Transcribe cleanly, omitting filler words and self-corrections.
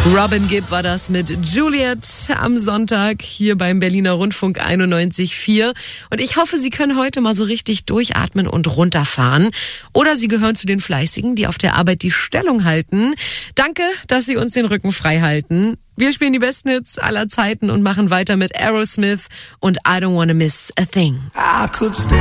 Robin Gibb war das mit Juliet am Sonntag hier beim Berliner Rundfunk 91.4. Und ich hoffe, Sie können heute mal so richtig durchatmen und runterfahren. Oder Sie gehören zu den Fleißigen, die auf der Arbeit die Stellung halten. Danke, dass Sie uns den Rücken frei halten. Wir spielen die besten Hits aller Zeiten und machen weiter mit Aerosmith und I Don't Wanna Miss a Thing.